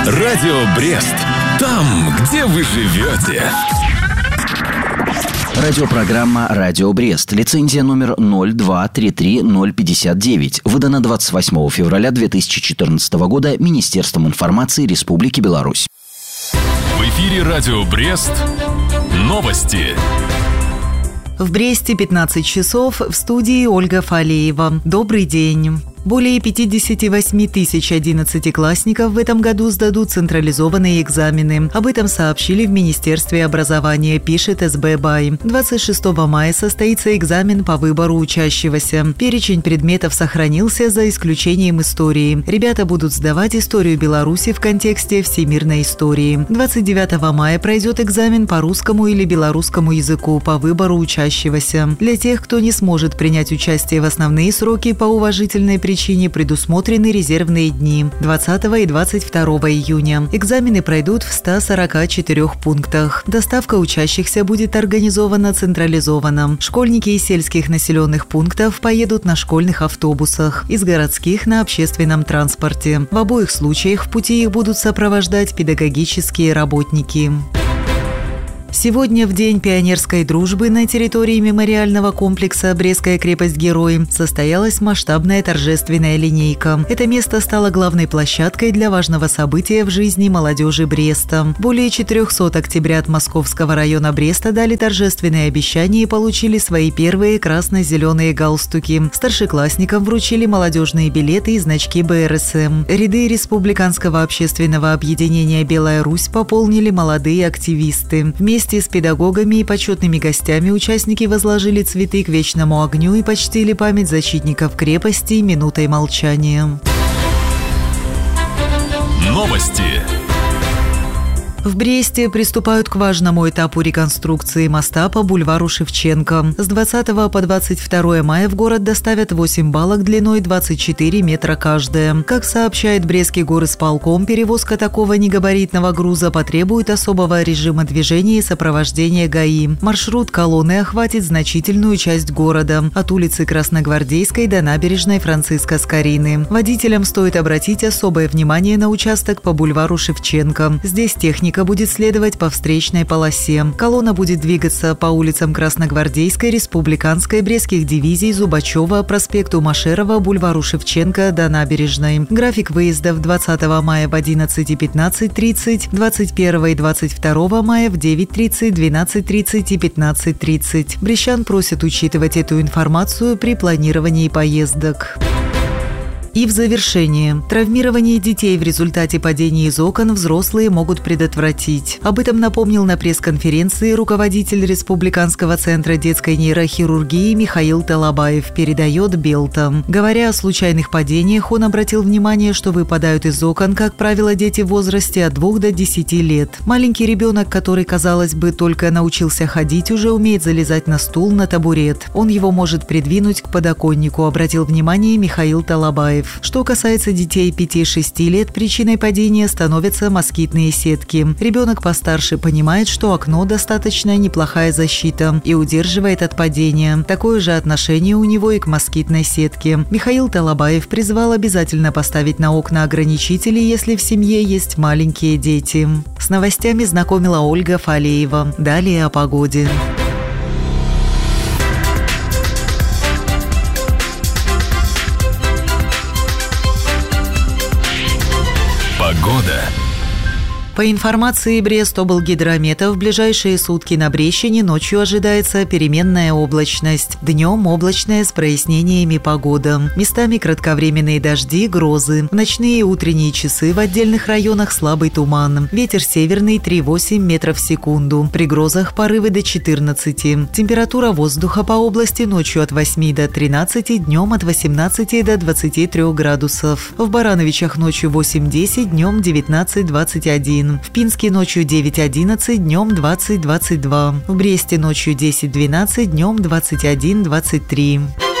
Радио Брест. Там, где вы живете. Радиопрограмма «Радио Брест». Лицензия номер 0233059. Выдана 28 февраля 2014 года Министерством информации Республики Беларусь. В эфире «Радио Брест». Новости. В Бресте 15 часов, в студии Ольга Фалеева. Добрый день. Более 58 тысяч 11-классников в этом году сдадут централизованные экзамены. Об этом сообщили в Министерстве образования, пишет СБ БАЙ. 26 мая состоится экзамен по выбору учащегося. Перечень предметов сохранился за исключением истории. Ребята будут сдавать историю Беларуси в контексте всемирной истории. 29 мая пройдет экзамен по русскому или белорусскому языку по выбору учащегося. Для тех, кто не сможет принять участие в основные сроки по уважительной причине, предусмотрены резервные дни 20 и 22 июня. Экзамены пройдут в 144 пунктах. Доставка учащихся будет организована централизованно. Школьники из сельских населенных пунктов поедут на школьных автобусах, из городских – на общественном транспорте. В обоих случаях в пути их будут сопровождать педагогические работники. Сегодня, в День пионерской дружбы, на территории мемориального комплекса «Брестская крепость-герой» состоялась масштабная торжественная линейка. Это место стало главной площадкой для важного события в жизни молодежи Бреста. Более 400 октябрят Московского района Бреста дали торжественные обещания и получили свои первые красно-зеленые галстуки. Старшеклассникам вручили молодежные билеты и значки БРСМ. Ряды Республиканского общественного объединения «Белая Русь» пополнили молодые активисты. Вместе с педагогами и почетными гостями участники возложили цветы к вечному огню и почтили память защитников крепости минутой молчания. Новости. В Бресте приступают к важному этапу реконструкции моста по бульвару Шевченко. С 20 по 22 мая в город доставят 8 балок длиной 24 метра каждая. Как сообщает Брестский горисполком, перевозка такого негабаритного груза потребует особого режима движения и сопровождения ГАИ. Маршрут колонны охватит значительную часть города, от улицы Красногвардейской до набережной Франциска Скорины. Водителям стоит обратить особое внимание на участок по бульвару Шевченко. Здесь техника будет следовать по встречной полосе. Колонна будет двигаться по улицам Красногвардейской, Республиканской, Брестских дивизий, Зубачева, проспекту Машерова, бульвару Шевченко до набережной. График выездов 20 мая в 11:15:30, 21 и 22 мая в 9:30, 12:30 и 15:30. Брестчан просят учитывать эту информацию при планировании поездок. И в завершение. Травмирование детей в результате падения из окон взрослые могут предотвратить. Об этом напомнил на пресс-конференции руководитель Республиканского центра детской нейрохирургии Михаил Талабаев, передает Белта. Говоря о случайных падениях, он обратил внимание, что выпадают из окон, как правило, дети в возрасте от 2 до 10 лет. Маленький ребенок, который, казалось бы, только научился ходить, уже умеет залезать на стул, на табурет. Он его может придвинуть к подоконнику, обратил внимание Михаил Талабаев. Что касается детей 5-6 лет, причиной падения становятся москитные сетки. Ребенок постарше понимает, что окно достаточно неплохая защита и удерживает от падения. Такое же отношение у него и к москитной сетке. Михаил Талабаев призвал обязательно поставить на окна ограничители, если в семье есть маленькие дети. С новостями знакомила Ольга Фалеева. Далее о погоде. Погода. По информации Брестоблгидромета, в ближайшие сутки на Брещине ночью ожидается переменная облачность. Днем облачная с прояснениями погода. Местами кратковременные дожди, грозы. В ночные и утренние часы в отдельных районах слабый туман. Ветер северный 3,8 метров в секунду. При грозах порывы до 14. Температура воздуха по области ночью от 8 до 13, днем от 18 до 23 градусов. В Барановичах ночью 8-10, днем 19-21. В Пинске ночью 9-11, днем 20-22. В Бресте ночью 10-12, днем 21-23.